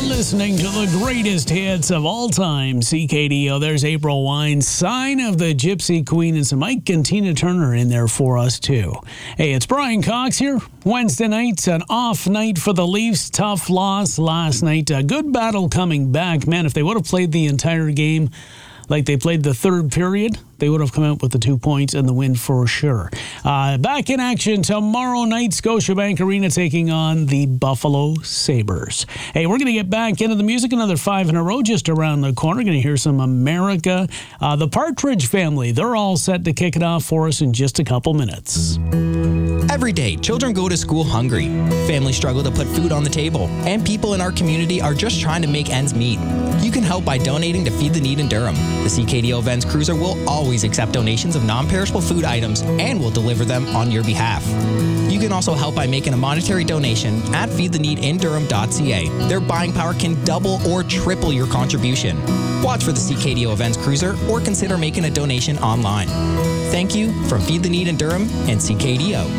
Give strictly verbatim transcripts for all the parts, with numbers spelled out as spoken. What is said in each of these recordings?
listening to the greatest hits of all time, C K D O. There's April Wine, Sign of the Gypsy Queen, and some Mike and Tina Turner in there for us, too. Hey, it's Brian Cox here. Wednesday night's an off night for the Leafs. Tough loss last night. A good battle coming back. Man, if they would have played the entire game like they played the third period, they would have come out with the two points and the win for sure. Uh, back in action tomorrow night, Scotiabank Arena taking on the Buffalo Sabres. Hey, we're going to get back into the music. Another five in a row just around the corner. Going to hear some America. Uh, the Partridge Family, they're all set to kick it off for us in just a couple minutes. Every day, children go to school hungry. Families struggle to put food on the table. And people in our community are just trying to make ends meet. You can help by donating to Feed the Need in Durham. The C K D O Vents Cruiser will always accept donations of non-perishable food items and will deliver them on your behalf. You can also help by making a monetary donation at feed the need in durham dot c a. Their buying power can double or triple your contribution. Watch for the C K D O Events Cruiser or consider making a donation online. Thank you from Feed the Need in Durham and C K D O.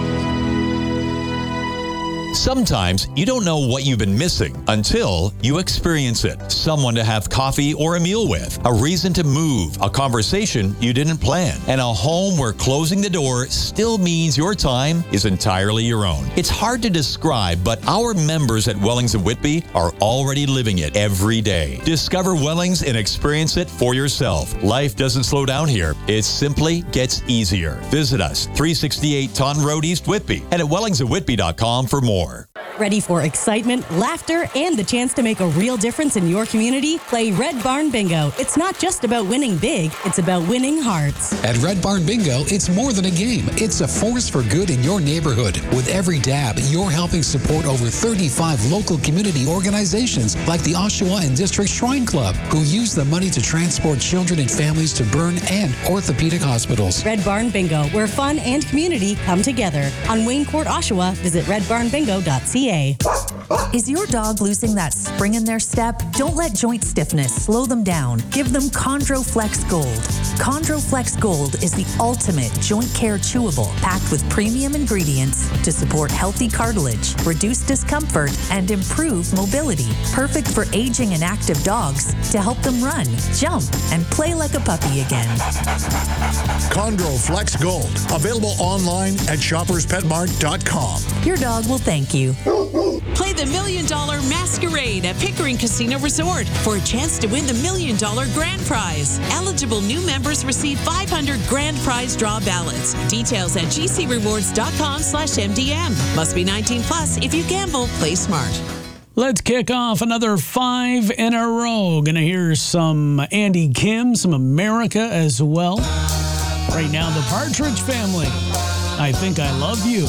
Sometimes you don't know what you've been missing until you experience it. Someone to have coffee or a meal with, a reason to move, a conversation you didn't plan, and a home where closing the door still means your time is entirely your own. It's hard to describe, but our members at Wellings of Whitby are already living it every day. Discover Wellings and experience it for yourself. Life doesn't slow down here. It simply gets easier. Visit us, three sixty-eight Taunton Road, East Whitby, and at wellings of whitby dot com for more. Ready for excitement, laughter, and the chance to make a real difference in your community? Play Red Barn Bingo. It's not just about winning big, it's about winning hearts. At Red Barn Bingo, it's more than a game. It's a force for good in your neighborhood. With every dab, you're helping support over thirty-five local community organizations like the Oshawa and District Shrine Club, who use the money to transport children and families to burn and orthopedic hospitals. Red Barn Bingo, where fun and community come together. On Wayne Court, Oshawa, visit red barn bingo dot c a. Is your dog losing that spring in their step? Don't let joint stiffness slow them down. Give them ChondroFlex Gold. ChondroFlex Gold is the ultimate joint care chewable, packed with premium ingredients to support healthy cartilage, reduce discomfort, and improve mobility. Perfect for aging and active dogs to help them run, jump, and play like a puppy again. ChondroFlex Gold. Available online at shoppers pet mart dot com. Your dog will thank you. Play the Million Dollar Masquerade at Pickering Casino Resort for a chance to win the Million Dollar Grand Prize. Eligible new members receive five hundred Grand Prize draw ballots. Details at g c rewards dot com slash m d m. Must be nineteen plus. If you gamble, play smart. Let's kick off another five in a row. Gonna hear some Andy Kim, some America as well. Right now, the Partridge Family. I Think I Love You.